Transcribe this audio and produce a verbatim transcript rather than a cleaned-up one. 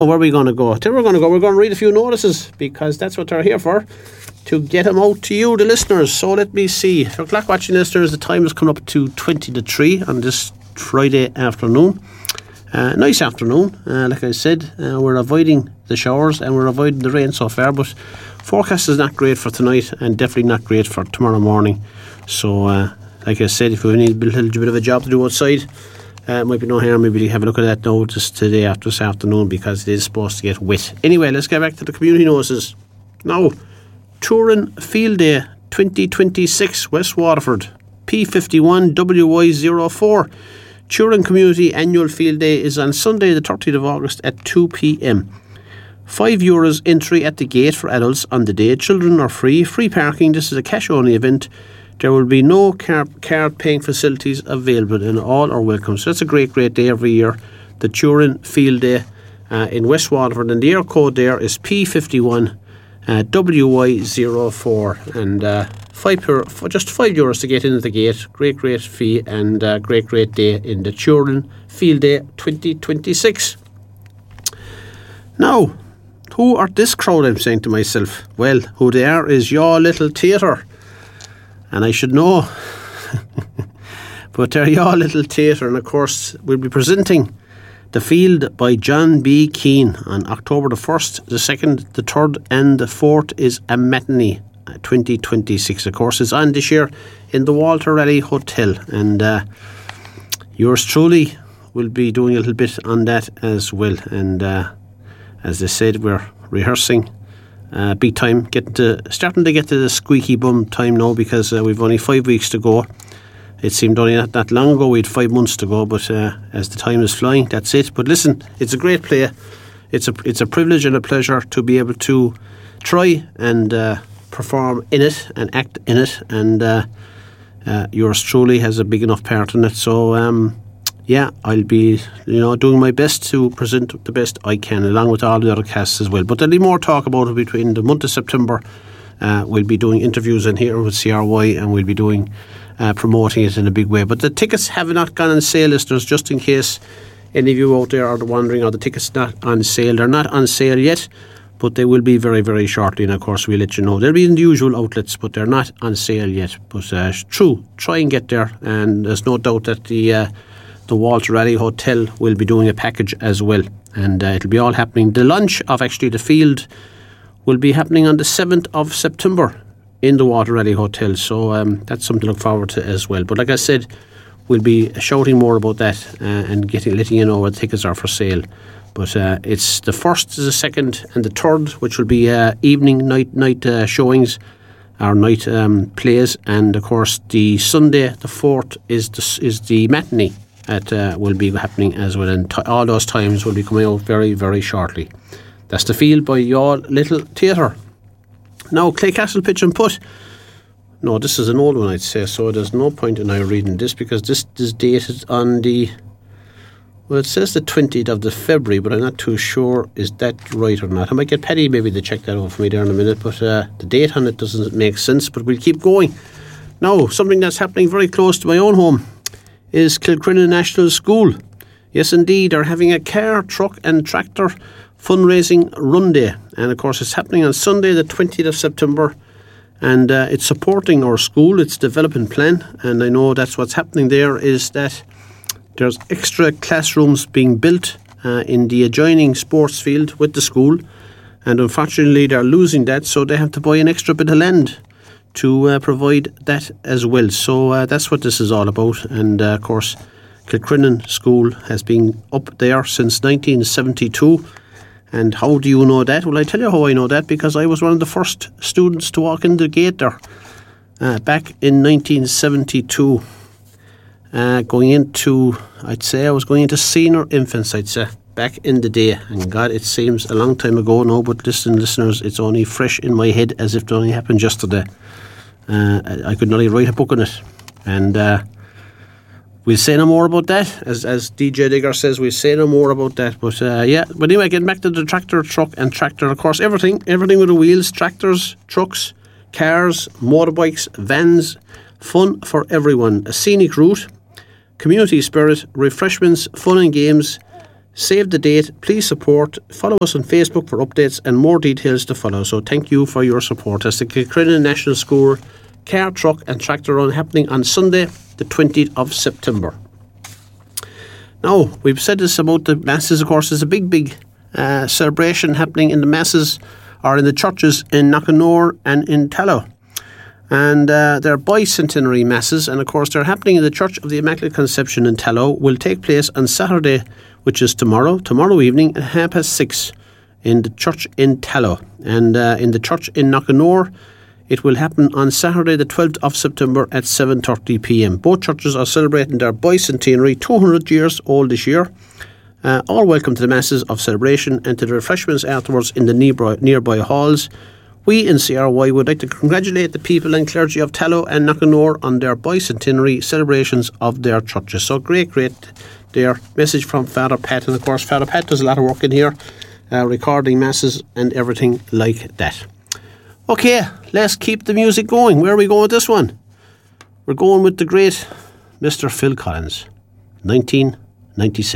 Where are we going to go? Where we're going to go, we're going to read a few notices because that's what they're here for, to get them out to you, the listeners. So let me see. For clock watching listeners, the time has come up to twenty to three on this Friday afternoon. Uh, nice afternoon. Uh, like I said, uh, we're avoiding the showers and we're avoiding the rain so far, but forecast is not great for tonight and definitely not great for tomorrow morning. So, uh, like I said, if we need a little bit of a job to do outside, Uh, might be no harm maybe have a look at that notice today after this afternoon because it is supposed to get wet. Anyway, let's get back to the community notices. Now, Turin Field Day twenty twenty-six, West Waterford, P fifty-one W Y zero four. Turin Community Annual Field Day is on Sunday the thirtieth of August at two p.m. Five euros entry at the gate for adults on the day. Children are free. Free parking. This is a cash-only event. There will be no car, card paying facilities available and all are welcome. So that's a great, great day every year. The Turin Field Day uh, in West Waterford. And the air code there is P fifty-one uh, W Y zero four. And uh, five per, for just five euros to get into the gate. Great, great fee and uh, great, great day in the Turin Field Day twenty twenty-six. Now, who are this crowd, I'm saying to myself? Well, who they are is your little theatre. And I should know, but they're your little theatre, and of course we'll be presenting The Field by John B. Keane on October the first, the second, the third and the fourth is a matinee, twenty twenty-six. Of course, it's on this year in the Walter Raleigh Hotel, and uh, yours truly will be doing a little bit on that as well. And uh, as I said, we're rehearsing Uh, big time, getting to, starting to get to the squeaky bum time now because uh, we've only five weeks to go. It seemed only not that long ago we had five months to go, but uh, as the time is flying, that's it. But listen, it's a great play. It's a it's a privilege and a pleasure to be able to try and uh, perform in it and act in it, and uh, uh, yours truly has a big enough part in it. So um, yeah, I'll be, you know, doing my best to present the best I can, along with all the other casts as well. But there'll be more talk about it between the month of September. Uh, we'll be doing interviews in here with C R Y, and we'll be doing uh, promoting it in a big way. But the tickets have not gone on sale, listeners, just in case any of you out there are wondering, are the tickets not on sale? They're not on sale yet, but they will be very, very shortly. And of course, we'll let you know. They'll be in the usual outlets, but they're not on sale yet. But uh, true, try and get there. And there's no doubt that the uh, the Walter Raleigh Hotel will be doing a package as well, and uh, it'll be all happening. The launch of actually the field will be happening on the seventh of September in the Walter Raleigh Hotel, so um, that's something to look forward to as well. But like I said, we'll be shouting more about that uh, and getting letting you know what tickets are for sale. But uh, it's the first, the second and the third, which will be uh, evening night night uh, showings, our night um, plays, and of course the Sunday the fourth is the, is the matinee. That uh, will be happening as well, and t- all those times will be coming out very, very shortly. That's The Field by your little theatre. Now, Claycastle Pitch and Putt. No, this is an old one, I'd say, so there's no point in I reading this because this is dated on the, well, it says the twentieth of the February, but I'm not too sure is that right or not. I might get Paddy maybe to check that out for me there in a minute, but uh, the date on it doesn't make sense, but we'll keep going. Now, something that's happening very close to my own home is Kilcrinnan National School. Yes, indeed, they're having a car, truck and tractor fundraising run day. And of course, it's happening on Sunday, the twentieth of September. And uh, it's supporting our school, its development plan. And I know that's what's happening there is that there's extra classrooms being built uh, in the adjoining sports field with the school. And unfortunately, they're losing that, so they have to buy an extra bit of land to uh, provide that as well. So uh, that's what this is all about. And uh, of course, Kilcrinnan School has been up there since nineteen seventy-two. And how do you know that? Well, I tell you how I know that, because I was one of the first students to walk in the gate there uh, back in nineteen seventy-two. Uh, going into, I'd say I was going into senior infants, I'd say, back in the day. And God, it seems a long time ago now, but listen, listeners, it's only fresh in my head as if it only happened yesterday. Uh, I could nearly write a book on it. And uh, we'll say no more about that. As as D J Digger says, we'll say no more about that. But uh, yeah, but anyway, getting back to the tractor, truck and tractor, of course, everything, everything with the wheels, tractors, trucks, cars, motorbikes, vans, fun for everyone. A scenic route, community spirit, refreshments, fun and games, Save the date, please support, follow us on Facebook for updates and more details to follow. So thank you for your support. As the Kilcrennan National School car, truck and tractor run happening on Sunday the twentieth of September. Now, we've said this about the masses, of course. There's a big, big uh, celebration happening in the masses or in the churches in Knockanore and in Tallow. And uh, they're bicentenary masses, and of course they're happening in the Church of the Immaculate Conception in Tallow. Will take place on Saturday, which is tomorrow, tomorrow evening at half past six in the church in Tallow. And uh, in the church in Knockanore, it will happen on Saturday the twelfth of September at seven thirty p m. Both churches are celebrating their bicentenary, two hundred years old this year. Uh, all welcome to the masses of celebration and to the refreshments afterwards in the nearby, nearby halls. We in C R Y would like to congratulate the people and clergy of Tallow and Knockanore on their bicentenary celebrations of their churches. So great, great their message from Father Pat. And of course, Father Pat does a lot of work in here, uh, recording masses and everything like that. Okay, let's keep the music going. Where are we going with this one? We're going with the great Mister Phil Collins, nineteen ninety-six.